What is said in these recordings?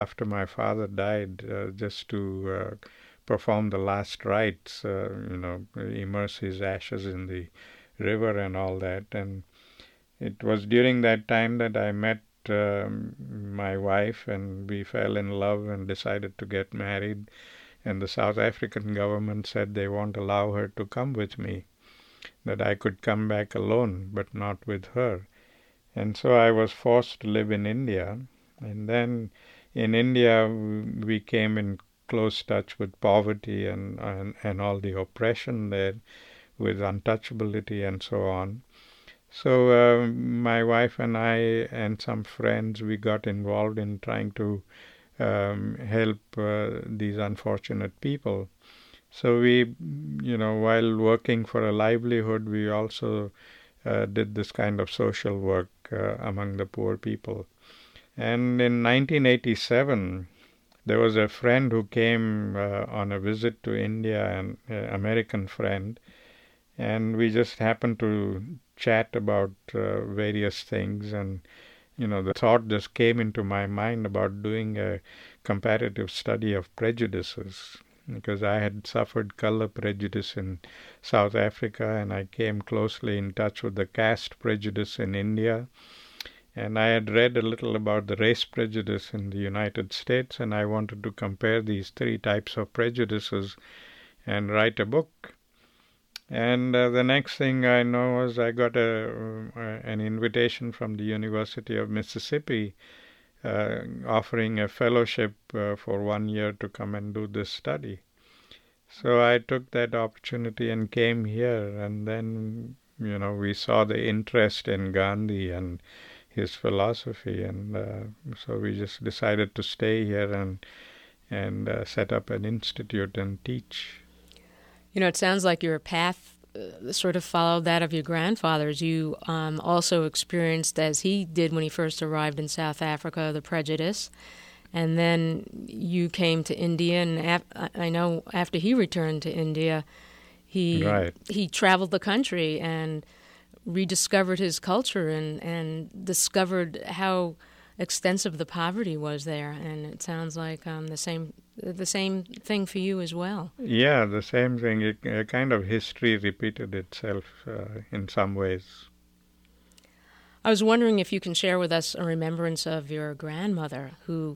after my father died, just to perform the last rites, immerse his ashes in the river and all that. And it was during that time that I met my wife, and we fell in love and decided to get married. And the South African government said they won't allow her to come with me, that I could come back alone, but not with her. And so I was forced to live in India. And then in India, we came in close touch with poverty and all the oppression there, with untouchability and so on. So my wife and I and some friends, we got involved in trying to help these unfortunate people. So we, while working for a livelihood, we also did this kind of social work among the poor people. And in 1987, there was a friend who came on a visit to India, an American friend, and we just happened to chat about various things. And the thought just came into my mind about doing a comparative study of prejudices, because I had suffered color prejudice in South Africa, and I came closely in touch with the caste prejudice in India. And I had read a little about the race prejudice in the United States, and I wanted to compare these three types of prejudices and write a book. And the next thing I know was I got an invitation from the University of Mississippi offering a fellowship for 1 year to come and do this study. So I took that opportunity and came here, and then, we saw the interest in Gandhi and his philosophy, and so we just decided to stay here and set up an institute and teach. It sounds like your path sort of followed that of your grandfather's. You also experienced, as he did when he first arrived in South Africa, the prejudice. And then you came to India, and I know after he returned to India, he traveled the country and rediscovered his culture and discovered how extensive the poverty was there. And it sounds like the same thing for you as well. Yeah, the same thing. A kind of history repeated itself in some ways. I was wondering if you can share with us a remembrance of your grandmother, who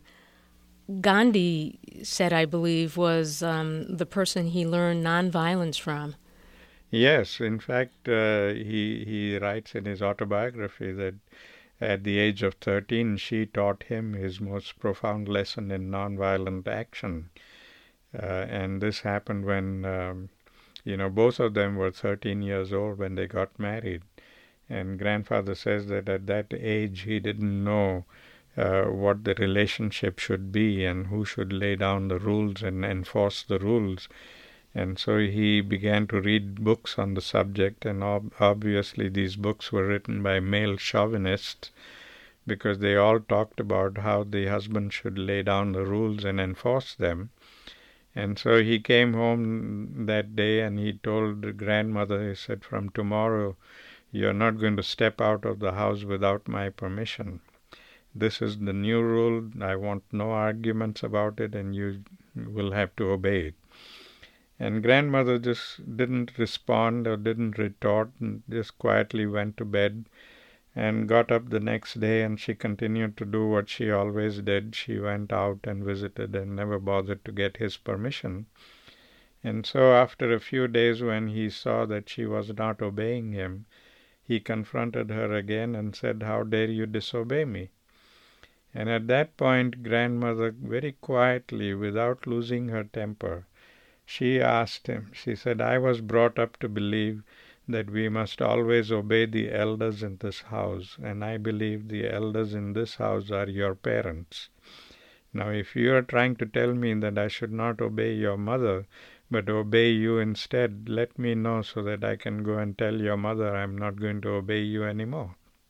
Gandhi said, I believe, was the person he learned nonviolence from. Yes, in fact, he writes in his autobiography that at the age of 13, she taught him his most profound lesson in nonviolent action. And this happened when, both of them were 13 years old when they got married. And grandfather says that at that age, he didn't know what the relationship should be and who should lay down the rules and enforce the rules. And so he began to read books on the subject, and obviously these books were written by male chauvinists, because they all talked about how the husband should lay down the rules and enforce them. And so he came home that day and he told the grandmother, he said, from tomorrow you're not going to step out of the house without my permission. This is the new rule. I want no arguments about it, and you will have to obey it. And grandmother just didn't respond or didn't retort, and just quietly went to bed and got up the next day, and she continued to do what she always did. She went out and visited and never bothered to get his permission. And so after a few days, when he saw that she was not obeying him, he confronted her again and said, "How dare you disobey me?" And at that point, grandmother, very quietly, without losing her temper, she asked him, she said, "I was brought up to believe that we must always obey the elders in this house, and I believe the elders in this house are your parents. Now, if you are trying to tell me that I should not obey your mother, but obey you instead, let me know so that I can go and tell your mother I'm not going to obey you anymore."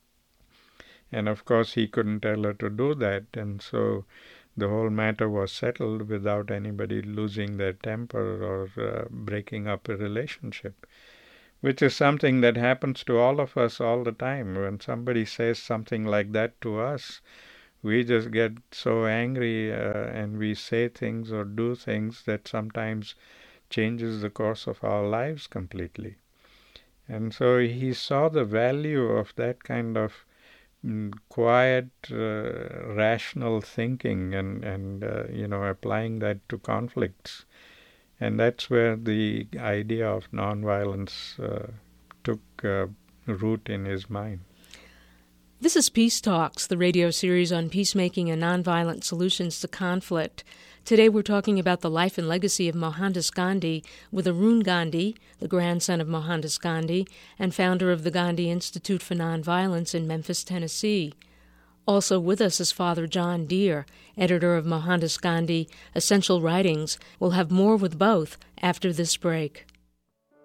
And of course he couldn't tell her to do that, and so the whole matter was settled without anybody losing their temper or breaking up a relationship, which is something that happens to all of us all the time. When somebody says something like that to us, we just get so angry and we say things or do things that sometimes changes the course of our lives completely. And so he saw the value of that kind of quiet, rational thinking and applying that to conflicts. And that's where the idea of nonviolence took root in his mind. This is Peace Talks, the radio series on peacemaking and nonviolent solutions to conflict. Today we're talking about the life and legacy of Mohandas Gandhi with Arun Gandhi, the grandson of Mohandas Gandhi, and founder of the Gandhi Institute for Nonviolence in Memphis, Tennessee. Also with us is Father John Deere, editor of Mohandas Gandhi Essential Writings. We'll have more with both after this break.